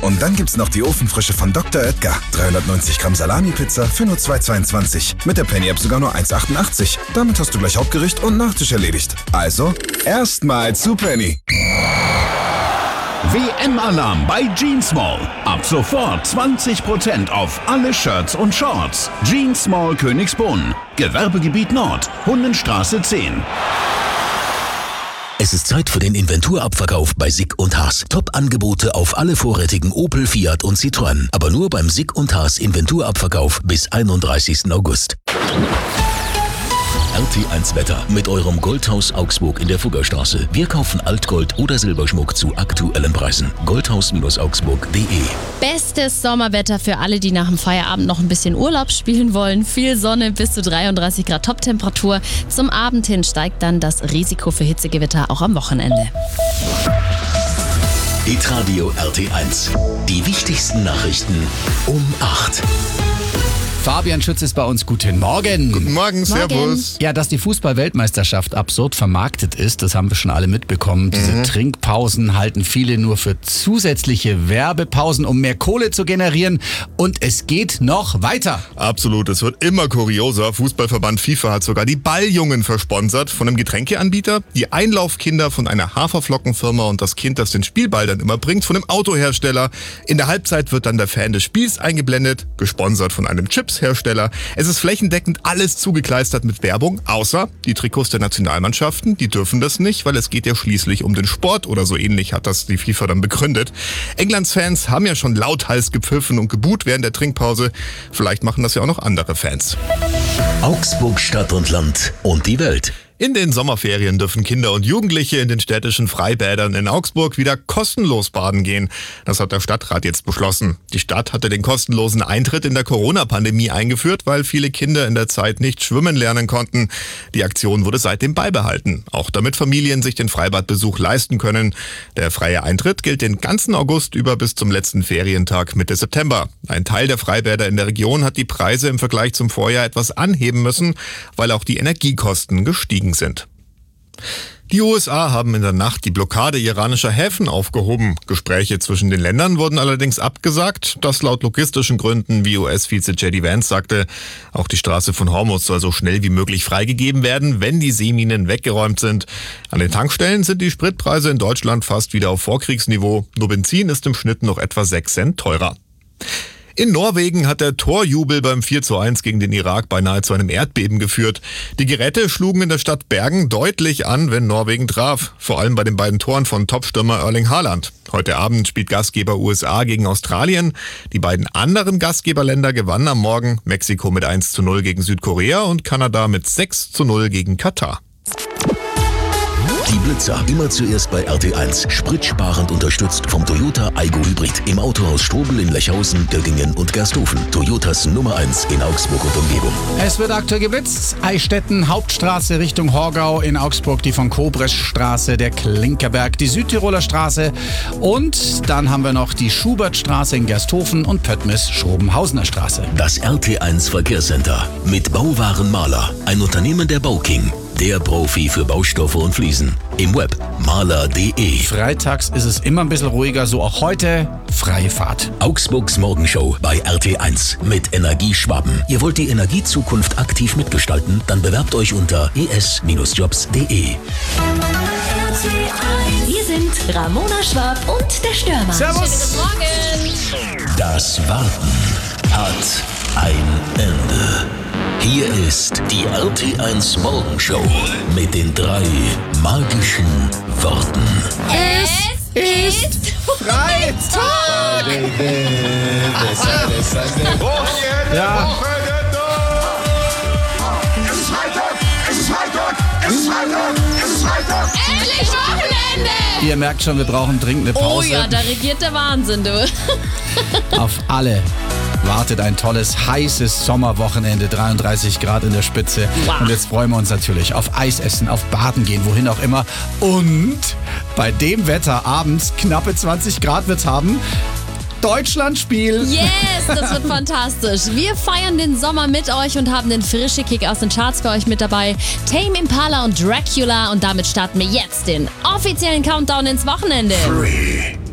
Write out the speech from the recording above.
Und dann gibt's noch die Ofenfrische von Dr. Oetker. 390 Gramm Salami-Pizza für nur 2,22. Mit der Penny-App sogar nur 1,88. Damit hast du gleich Hauptgericht und Nachtisch erledigt. Also, erstmal zu Penny. WM-Alarm bei Jeans Mall. Ab sofort 20% auf alle Shirts und Shorts. Jeans Mall Königsbrunn. Gewerbegebiet Nord. Hunnenstraße 10. Es ist Zeit für den Inventurabverkauf bei Sick & Haas. Top-Angebote auf alle vorrätigen Opel, Fiat und Citroën. Aber nur beim Sick & Haas Inventurabverkauf bis 31. August. RT1 Wetter mit eurem Goldhaus Augsburg in der Fuggerstraße. Wir kaufen Altgold oder Silberschmuck zu aktuellen Preisen. Goldhaus-augsburg.de. Bestes Sommerwetter für alle, die nach dem Feierabend noch ein bisschen Urlaub spielen wollen. Viel Sonne, bis zu 33 Grad Toptemperatur. Zum Abend hin steigt dann das Risiko für Hitzegewitter auch am Wochenende. Hitradio RT1. Die wichtigsten Nachrichten um 8. Fabian Schütz ist bei uns. Guten Morgen. Guten Morgen, servus. Ja, dass die Fußball-Weltmeisterschaft absurd vermarktet ist, das haben wir schon alle mitbekommen. Diese Trinkpausen halten viele nur für zusätzliche Werbepausen, um mehr Kohle zu generieren. Und es geht noch weiter. Absolut, es wird immer kurioser. Fußballverband FIFA hat sogar die Balljungen versponsert von einem Getränkeanbieter, die Einlaufkinder von einer Haferflockenfirma und das Kind, das den Spielball dann immer bringt, von einem Autohersteller. In der Halbzeit wird dann der Fan des Spiels eingeblendet, gesponsert von einem Chipshersteller. Es ist flächendeckend alles zugekleistert mit Werbung, außer die Trikots der Nationalmannschaften. Die dürfen das nicht, weil es geht ja schließlich um den Sport oder so ähnlich, hat das die FIFA dann begründet. Englands Fans haben ja schon lauthals gepfiffen und geboot während der Trinkpause. Vielleicht machen das ja auch noch andere Fans. Augsburg, Stadt und Land und die Welt. In den Sommerferien dürfen Kinder und Jugendliche in den städtischen Freibädern in Augsburg wieder kostenlos baden gehen. Das hat der Stadtrat jetzt beschlossen. Die Stadt hatte den kostenlosen Eintritt in der Corona-Pandemie eingeführt, weil viele Kinder in der Zeit nicht schwimmen lernen konnten. Die Aktion wurde seitdem beibehalten, auch damit Familien sich den Freibadbesuch leisten können. Der freie Eintritt gilt den ganzen August über bis zum letzten Ferientag Mitte September. Ein Teil der Freibäder in der Region hat die Preise im Vergleich zum Vorjahr etwas anheben müssen, weil auch die Energiekosten gestiegen sind. Die USA haben in der Nacht die Blockade iranischer Häfen aufgehoben. Gespräche zwischen den Ländern wurden allerdings abgesagt, das laut logistischen Gründen, wie US-Vize J.D. Vance sagte. Auch die Straße von Hormuz soll so schnell wie möglich freigegeben werden, wenn die Seeminen weggeräumt sind. An den Tankstellen sind die Spritpreise in Deutschland fast wieder auf Vorkriegsniveau. Nur Benzin ist im Schnitt noch etwa 6 Cent teurer. In Norwegen hat der Torjubel beim 4:1 gegen den Irak beinahe zu einem Erdbeben geführt. Die Geräte schlugen in der Stadt Bergen deutlich an, wenn Norwegen traf. Vor allem bei den beiden Toren von Topstürmer Erling Haaland. Heute Abend spielt Gastgeber USA gegen Australien. Die beiden anderen Gastgeberländer gewannen am Morgen. Mexiko mit 1:0 gegen Südkorea und Kanada mit 6:0 gegen Katar. Die Blitzer, immer zuerst bei RT1. Spritsparend unterstützt vom Toyota Aygo Hybrid. Im Autohaus Strobel in Lechhausen, Göggingen und Gersthofen. Toyotas Nummer 1 in Augsburg und Umgebung. Es wird aktuell geblitzt. Eichstätten, Hauptstraße Richtung Horgau, in Augsburg die von Kobreschstraße, der Klinkerberg, die Südtiroler Straße und dann haben wir noch die Schubertstraße in Gersthofen und Pöttmes-Schrobenhausener Straße. Das RT1 Verkehrscenter mit Bauwaren Maler, ein Unternehmen der Bauking. Der Profi für Baustoffe und Fliesen. Im Web maler.de. Freitags ist es immer ein bisschen ruhiger, so auch heute. Freie Fahrt. Augsburgs Morgenshow bei RT1 mit Energieschwaben. Ihr wollt die Energiezukunft aktiv mitgestalten? Dann bewerbt euch unter es-jobs.de. Wir sind Ramona Schwab und der Stürmer. Servus. Guten Morgen. Das Warten hat ein Ende. Hier ist die RT1 Morgenshow mit den 3 magischen Worten. Es ist Freitag! Ja. endlich Wochenende! Ihr merkt schon, wir brauchen dringend eine Pause. Oh ja, da regiert der Wahnsinn, du. Auf alle wartet ein tolles, heißes Sommerwochenende, 33 Grad in der Spitze. Wow. Und jetzt freuen wir uns natürlich auf Eis essen, auf Baden gehen, wohin auch immer. Und bei dem Wetter abends knappe 20 Grad wird's haben. Deutschlandspiel. Yes, das wird fantastisch. Wir feiern den Sommer mit euch und haben den frischen Kick aus den Charts für euch mit dabei. Tame Impala und Dracula. Und damit starten wir jetzt den offiziellen Countdown ins Wochenende. 3,